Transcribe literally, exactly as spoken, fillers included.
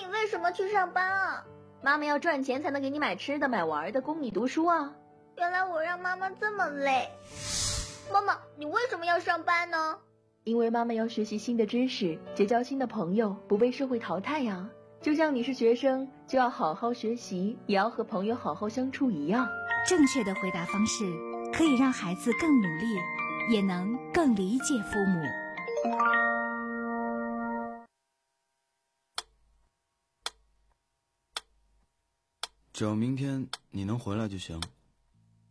你为什么去上班啊？ 妈妈要赚钱才能给你买吃的买玩的，供你读书啊。 原来我让妈妈这么累。妈妈，你为什么要上班呢？ 因为妈妈要学习新的知识，结交新的朋友，不被社会淘汰呀。就像你是学生，就要好好学习，也要和朋友好好相处一样。 正确的回答方式可以让孩子更努力，也能更理解父母。 只要明天你能回来就行。